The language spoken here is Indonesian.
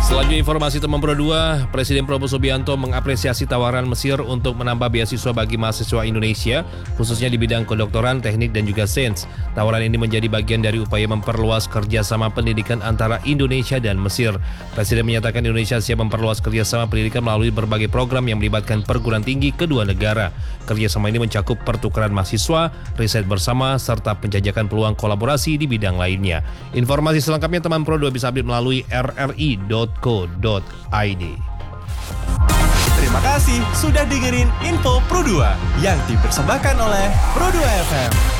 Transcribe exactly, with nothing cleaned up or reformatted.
Selanjutnya informasi teman Pro dua, Presiden Prabowo Subianto mengapresiasi tawaran Mesir untuk menambah beasiswa bagi mahasiswa Indonesia, khususnya di bidang kedokteran, teknik, dan juga sains. Tawaran ini menjadi bagian dari upaya memperluas kerjasama pendidikan antara Indonesia dan Mesir. Presiden menyatakan Indonesia siap memperluas kerjasama pendidikan melalui berbagai program yang melibatkan perguruan tinggi kedua negara. Kerjasama ini mencakup pertukaran mahasiswa, riset bersama, serta penjajakan peluang kolaborasi di bidang lainnya. Informasi selengkapnya teman Pro dua bisa update melalui r r i dot co dot i d. Terima kasih sudah dengerin Info Pro dua yang dipersembahkan oleh Pro dua F M.